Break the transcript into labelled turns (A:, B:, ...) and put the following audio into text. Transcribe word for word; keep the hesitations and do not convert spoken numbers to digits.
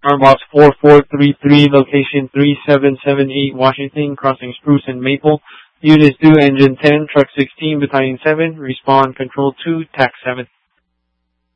A: Starbox four four three three, location three seven seven eight, Washington, crossing Spruce and Maple. Units two, Engine ten, Truck sixteen, Battalion seven, Respawn Control two, T A C seven.